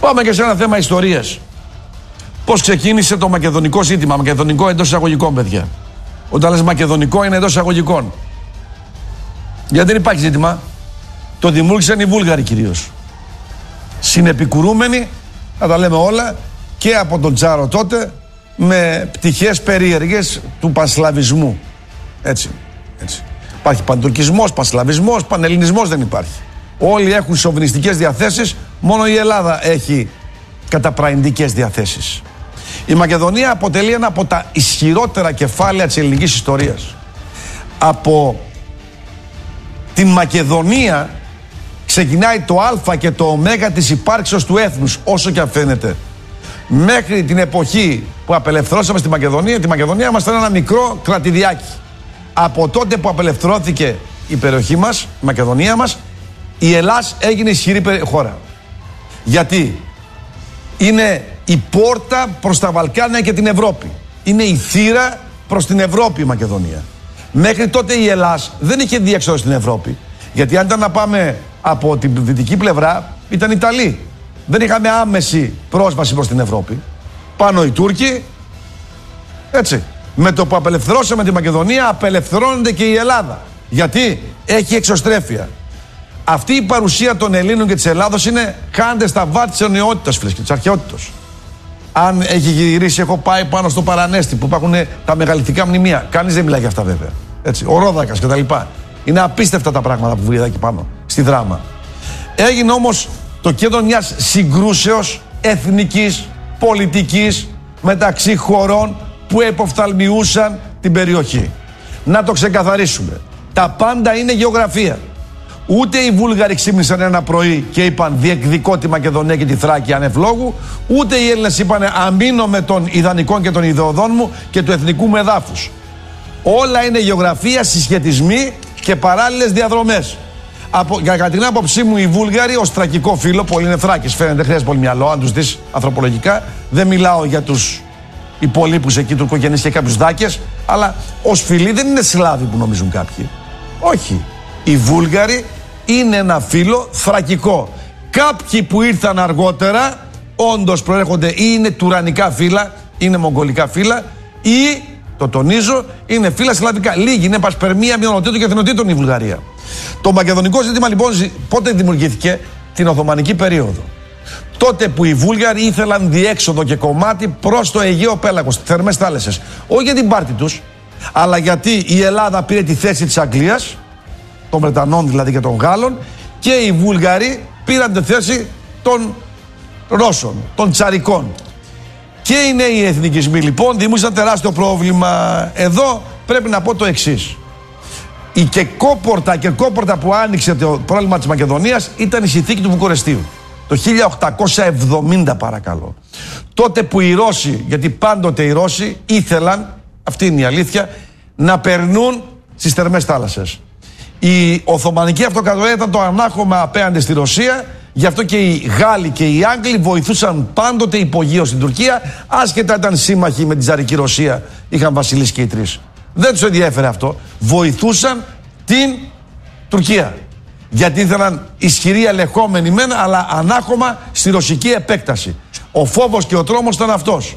Πάμε και σε ένα θέμα ιστορίας. Πώς ξεκίνησε το μακεδονικό ζήτημα, μακεδονικό εντός εισαγωγικών, παιδιά. Όταν λες μακεδονικό είναι εντός εισαγωγικών. Γιατί δεν υπάρχει ζήτημα. Το δημιούργησαν οι Βούλγαροι κυρίως. Συνεπικουρούμενοι, να τα λέμε όλα, και από τον Τσάρο τότε, με πτυχές περίεργες του πανσλαβισμού. Έτσι. Υπάρχει παντουρκισμός, πανσλαβισμός, πανελληνισμός δεν υπάρχει. Όλοι έχουν σοβινιστικές διαθέσεις, μόνο η Ελλάδα έχει καταπραϊντικές διαθέσεις. Η Μακεδονία αποτελεί ένα από τα ισχυρότερα κεφάλαια της ελληνικής ιστορίας. Από την Μακεδονία ξεκινάει το α και το ω της υπάρξεως του έθνους, όσο και αν φαίνεται. Μέχρι την εποχή που απελευθερώσαμε στη Μακεδονία, τη Μακεδονία ήμασταν ένα μικρό κρατηδιάκι. Από τότε που απελευθερώθηκε η περιοχή μας, η Μακεδονία μας, η Ελλάς έγινε ισχυρή χώρα. Γιατί είναι η πόρτα προς τα Βαλκάνια και την Ευρώπη. Είναι η θύρα προς την Ευρώπη η Μακεδονία. Μέχρι τότε η Ελλάς δεν είχε διέξοδο στην Ευρώπη. Γιατί αν ήταν να πάμε από την δυτική πλευρά, ήταν Ιταλοί. Δεν είχαμε άμεση πρόσβαση προς την Ευρώπη. Πάνω οι Τούρκοι. Έτσι. Με το που απελευθερώσαμε τη Μακεδονία, απελευθερώνεται και η Ελλάδα. Γιατί έχει εξωστρέφεια. Αυτή η παρουσία των Ελλήνων και της Ελλάδος είναι χάνεται στα βάθη της αιωνιότητας, φίλες, και της αρχαιότητας. Αν έχει γυρίσει, έχω πάει πάνω στο Παρανέστη που υπάρχουν τα μεγαλειθικά μνημεία. Κανείς δεν μιλάει για αυτά, βέβαια. Έτσι. Ο Ρόδακας κτλ. Είναι απίστευτα τα πράγματα που βρήκα εκεί πάνω, στη Δράμα. Έγινε όμως το κέντρο μιας συγκρούσεως εθνικής, πολιτικής μεταξύ χωρών που εποφθαλμιούσαν την περιοχή. Να το ξεκαθαρίσουμε. Τα πάντα είναι γεωγραφία. Ούτε οι Βούλγαροι ξύπνησαν ένα πρωί και είπαν διεκδικώ τη Μακεδονία και τη Θράκη ανευλόγου, ούτε οι Έλληνες είπαν αμήνω με των ιδανικών και των ιδεωδών μου και του εθνικού μου εδάφους. Όλα είναι γεωγραφία, συσχετισμοί και παράλληλες διαδρομές. Κατά την άποψή μου, οι Βούλγαροι ως θρακικό φύλλο, πολλοί είναι Θράκες, φαίνεται, δεν χρειάζεται πολύ μυαλό, αν τους δεις ανθρωπολογικά. Δεν μιλάω για τους υπολείπους εκεί, τουρκογενείς και κάποιους Δάκες, αλλά ως φύλλοι δεν είναι Σλάβοι που νομίζουν κάποιοι. Όχι. Οι Βούλγαροι είναι ένα φύλλο θρακικό. Κάποιοι που ήρθαν αργότερα, όντως προέρχονται ή είναι τουρανικά φύλλα, είναι μογγολικά φύλλα, ή, το τονίζω, είναι φύλλα σλαβικά. Λίγοι είναι πασπερμία μειονοτήτων και εθνοτήτων η Βουλγαρία. Το μακεδονικό ζήτημα λοιπόν πότε δημιουργήθηκε? Την Οθωμανική περίοδο. Τότε που οι Βούλγαροι ήθελαν διέξοδο και κομμάτι προς το Αιγαίο Πέλαγος, τις θερμές θάλασσες. Όχι για την πάρτη τους, αλλά γιατί η Ελλάδα πήρε τη θέση της Αγγλίας, των Βρετανών δηλαδή και των Γάλλων, και οι Βούλγαροι πήραν τη θέση των Ρώσων, των Τσαρικών. Και οι νέοι εθνικισμοί λοιπόν δημιούργησαν τεράστιο πρόβλημα. Εδώ πρέπει να πω το εξής. Η κεκόπορτα που άνοιξε το πρόβλημα της Μακεδονίας ήταν η συνθήκη του Βουκουρεστίου. Το 1870 παρακαλώ. Τότε που οι Ρώσοι, γιατί πάντοτε οι Ρώσοι ήθελαν, αυτή είναι η αλήθεια, να περνούν στις θερμές θάλασσες. Η Οθωμανική Αυτοκρατορία ήταν το ανάχωμα απέναντι στη Ρωσία, γι' αυτό και οι Γάλλοι και οι Άγγλοι βοηθούσαν πάντοτε υπογείως στην Τουρκία, άσχετα ήταν σύμμαχοι με την Τσαρική Ρωσία, είχαν βασιλείς και οι τρεις. Δεν τους ενδιέφερε αυτό. Βοηθούσαν την Τουρκία. Γιατί ήθελαν ισχυρή ελεγχόμενη μεν, αλλά ανάχωμα στη ρωσική επέκταση. Ο φόβος και ο τρόμος ήταν αυτός.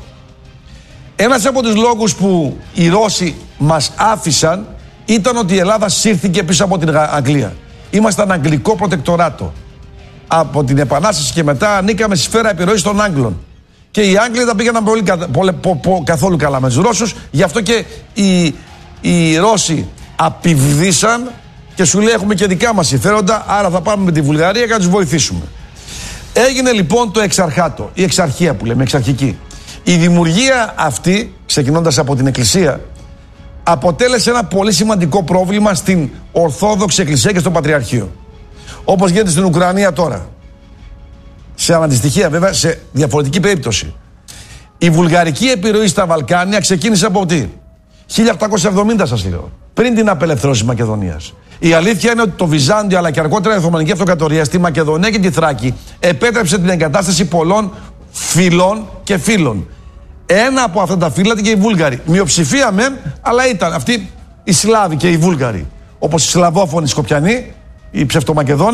Ένας από τους λόγους που οι Ρώσοι μας άφησαν ήταν ότι η Ελλάδα σύρθηκε πίσω από την Αγγλία. Ήμασταν αγγλικό προτεκτοράτο. Από την Επανάσταση και μετά ανήκαμε στη σφαίρα επιρροής των Άγγλων. Και οι Άγγλοι τα πήγαιναν καθόλου καλά με τους Ρώσους. Γι' αυτό και οι Ρώσοι απειβδίσαν και σου λέει έχουμε και δικά μας συμφέροντα, άρα θα πάμε με τη Βουλγαρία και να τους βοηθήσουμε. Έγινε λοιπόν το εξαρχάτο, η εξαρχία που λέμε, εξαρχική. Η δημιουργία αυτή, ξεκινώντας από την Εκκλησία, αποτέλεσε ένα πολύ σημαντικό πρόβλημα στην Ορθόδοξη Εκκλησία και στο Πατριαρχείο. Όπως γίνεται στην Ουκρανία τώρα. Σε αναντιστοιχεία βέβαια, σε διαφορετική περίπτωση. Η βουλγαρική επιρροή στα Βαλκάνια ξεκίνησε από τι? 1870 σας λέω. Πριν την απελευθέρωση της Μακεδονίας. Η αλήθεια είναι ότι το Βυζάντιο αλλά και αργότερα η Οθωμανική Αυτοκρατορία στη Μακεδονία και τη Θράκη επέτρεψε την εγκατάσταση πολλών φυλών και φύλων. Ένα από αυτά τα φύλλα ήταν και οι Βούλγαροι. Μειοψηφία μεν, αλλά ήταν αυτοί οι Σλάβοι και οι Βούλγαροι. Όπως οι Σλαβόφωνοι Σκοπιανοί, οι ψευτομακεδόνες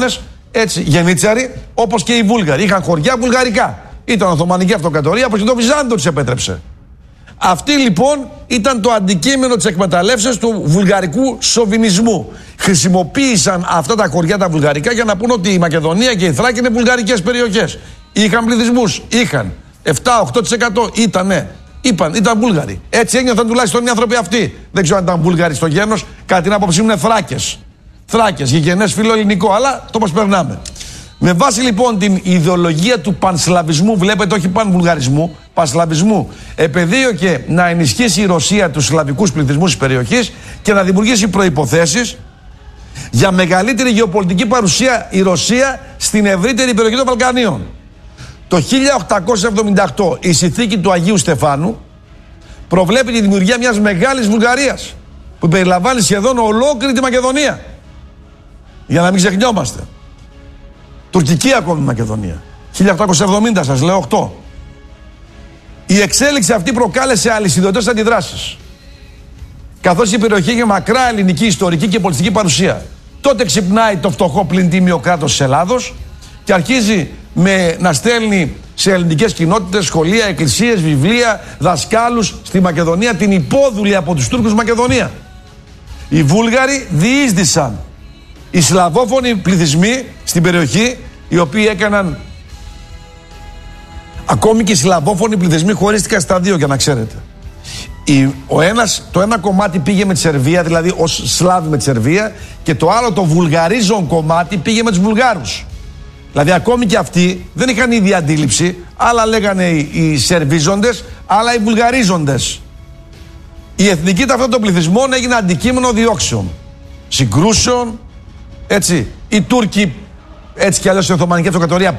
έτσι, γενίτσαροι, όπως και οι Βούλγαροι. Είχαν χωριά βουλγαρικά. Ήταν Οθωμανική Αυτοκρατορία, όπως και το Βυζάντιο τους επέτρεψε. Αυτή λοιπόν ήταν το αντικείμενο της εκμεταλλεύσεως του βουλγαρικού σοβινισμού. Χρησιμοποίησαν αυτά τα χωριά τα βουλγαρικά για να πούν ότι η Μακεδονία και η Θράκη είναι βουλγαρικές περιοχές. Είχαν πληθυσμούς, είχαν 7-8% ήταν Βούλγαροι. Έτσι ένιωθαν τουλάχιστον οι άνθρωποι αυτοί. Δεν ξέρω αν ήταν Βούλγαροι στο γένος, κατά την άποψή μου είναι Θράκες. Θράκες, γηγενές φιλοελληνικό, αλλά το πώς περνάμε. Με βάση λοιπόν την ιδεολογία του πανσλαβισμού, βλέπετε, όχι πανβουλγαρισμού, πανσλαβισμού, επεδίωκε να ενισχύσει η Ρωσία τους σλαβικούς πληθυσμούς της περιοχής και να δημιουργήσει προϋποθέσεις για μεγαλύτερη γεωπολιτική παρουσία η Ρωσία στην ευρύτερη περιοχή των Βαλκανίων. Το 1878 η συνθήκη του Αγίου Στεφάνου προβλέπει τη δημιουργία μιας μεγάλης Βουλγαρίας που περιλαμβάνει σχεδόν ολόκληρη τη Μακεδονία. Για να μην ξεχνιόμαστε. Τουρκική ακόμη Μακεδονία. 1870 σας λέω 8. Η εξέλιξη αυτή προκάλεσε αλυσιδωτές αντιδράσεις. Καθώς η περιοχή είχε μακρά ελληνική ιστορική και πολιτιστική παρουσία. Τότε ξυπνάει το φτωχό πλην τίμιο κράτος της Ελλάδος και αρχίζει να στέλνει σε ελληνικές κοινότητες, σχολεία, εκκλησίες, βιβλία, δασκάλους στη Μακεδονία, την υπόδουλη από τους Τούρκους Μακεδονία. Οι Βούλγαροι διείσδησαν. Οι σλαβόφωνοι πληθυσμοί στην περιοχή, οι οποίοι έκαναν, ακόμη και οι σλαβόφωνοι πληθυσμοί χωρίστηκαν στα δύο, για να ξέρετε. Το ένα κομμάτι πήγε με τη Σερβία, δηλαδή ως Σλάβοι με τη Σερβία, και το άλλο, το βουλγαρίζον κομμάτι, πήγε με τους Βουλγάρους. Δηλαδή ακόμη και αυτοί δεν είχαν ίδια αντίληψη, άλλα λέγανε οι Σερβίζοντες, άλλα οι Βουλγαρίζοντες. Η εθνική ταυτότητα των πληθυσμών έγινε αντικείμενο διώξεων, συγκρούσεων, έτσι. Οι Τούρκοι, έτσι κι αλλιώς η Οθωμανική Αυτοκρατορία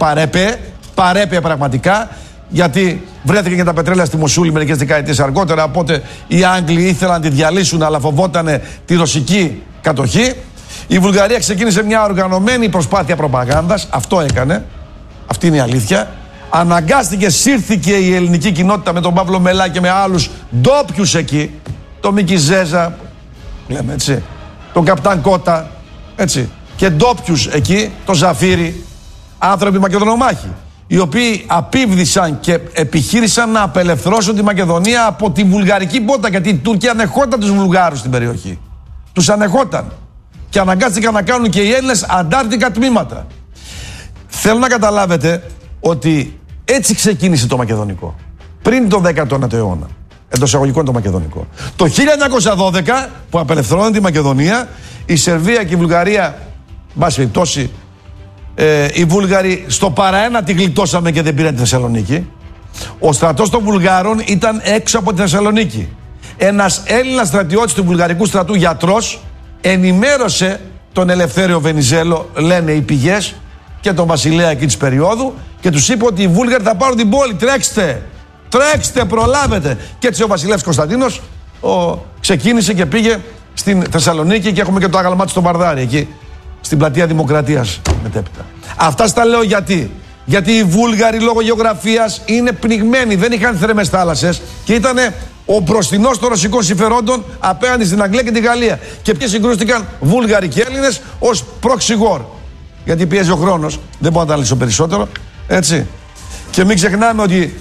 παρέπε πραγματικά, γιατί βρέθηκαν και τα πετρέλαια στη Μοσούλη μερικές δεκαετίες αργότερα, οπότε οι Άγγλοι ήθελαν να τη διαλύσουν, αλλά φοβότανε τη ρωσική κατοχή. Η Βουλγαρία ξεκίνησε μια οργανωμένη προσπάθεια προπαγάνδας, αυτό έκανε, αυτή είναι η αλήθεια. Αναγκάστηκε, σύρθηκε η ελληνική κοινότητα με τον Παύλο Μελά και με άλλους ντόπιους εκεί, τον Μίκη Ζέζα, λέμε έτσι, τον Καπτάν Κότα, έτσι, και ντόπιους εκεί, τον Ζαφύρι, άνθρωποι μακεδονομάχοι, οι οποίοι απίβδησαν και επιχείρησαν να απελευθερώσουν τη Μακεδονία από τη βουλγαρική πότα, γιατί η Τουρκία ανεχόταν τους Βουλγάρους στην περιοχή. Τους ανεχόταν. Και αναγκάστηκαν να κάνουν και οι Έλληνες αντάρτικα τμήματα. Θέλω να καταλάβετε ότι έτσι ξεκίνησε το μακεδονικό. Πριν τον 19ο αιώνα. Εντός εισαγωγικών το μακεδονικό. Το 1912 που απελευθερώνει τη Μακεδονία, η Σερβία και η Βουλγαρία, μπάση περιπτώσει, οι Βούλγαροι στο παραένα τη γλιτώσαμε και δεν πήραν τη Θεσσαλονίκη. Ο στρατός των Βουλγάρων ήταν έξω από τη Θεσσαλονίκη. Ένας Έλληνας στρατιώτης του βουλγαρικού στρατού, γιατρός, ενημέρωσε τον Ελευθέριο Βενιζέλο, λένε οι πηγές, και τον βασιλέα εκεί της περίοδου, και τους είπε ότι οι Βούλγαροι θα πάρουν την πόλη. Τρέξτε, προλάβετε. Και έτσι ο βασιλεύς Κωνσταντίνος ξεκίνησε και πήγε στην Θεσσαλονίκη, και έχουμε και το άγαλμά του στο Βαρδάρι εκεί, στην πλατεία Δημοκρατίας μετέπειτα. Αυτά στα λέω γιατί οι Βούλγαροι λόγω γεωγραφίας είναι πνιγμένοι, δεν είχαν θρέμες θάλασσες και ήταν ο μπροστινός των ρωσικών συμφερόντων απέναντι στην Αγγλία και τη Γαλλία. Και ποιοι συγκρούστηκαν, Βούλγαροι και Έλληνες, ως προξηγόρ. Γιατί πιέζει ο χρόνος, δεν μπορώ να τα λύσω περισσότερο. Έτσι. Και μην ξεχνάμε ότι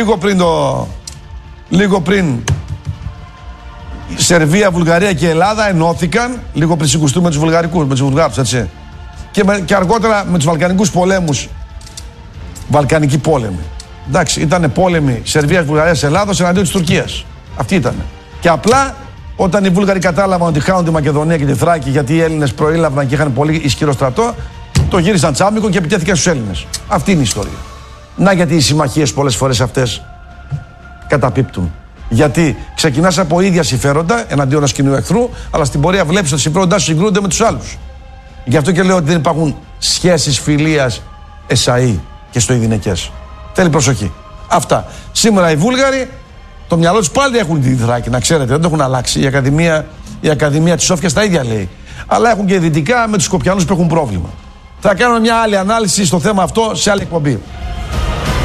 λίγο πριν η Σερβία, Βουλγαρία και Ελλάδα ενώθηκαν, λίγο πριν συγκρουστούν με τους Βουλγάρους, έτσι. Και αργότερα με τους Βαλκανικούς πολέμους. Βαλκανικοί πόλεμοι. Εντάξει, ήταν πόλεμοι Σερβίας, Βουλγαρίας, Ελλάδος εναντίον της Τουρκίας. Αυτή ήταν. Και απλά όταν οι Βούλγαροι κατάλαβαν ότι χάνουν τη Μακεδονία και τη Θράκη, γιατί οι Έλληνες προήλαβαν και είχαν πολύ ισχυρό στρατό, το γύρισαν τσάμικο και επιτέθηκαν στους Έλληνες. Αυτή είναι η ιστορία. Να γιατί οι συμμαχίες πολλές φορές αυτές καταπίπτουν. Γιατί ξεκινάς από ίδια συμφέροντα εναντίον ενός κοινού εχθρού, αλλά στην πορεία βλέπεις ότι συμφέροντά σου συγκρούνται με τους άλλους. Γι' αυτό και λέω ότι δεν υπάρχουν σχέσεις φιλίας εσαΐ και στοηδινικές. Θέλει προσοχή. Αυτά. Σήμερα οι Βούλγαροι, το μυαλό τους πάλι έχουν τη Θράκη, να ξέρετε, δεν το έχουν αλλάξει. Η Ακαδημία της Σόφιας τα ίδια λέει. Αλλά έχουν και δυτικά με τους Σκοπιανούς που έχουν πρόβλημα. Θα κάνω μια άλλη ανάλυση στο θέμα αυτό σε άλλη εκπομπή.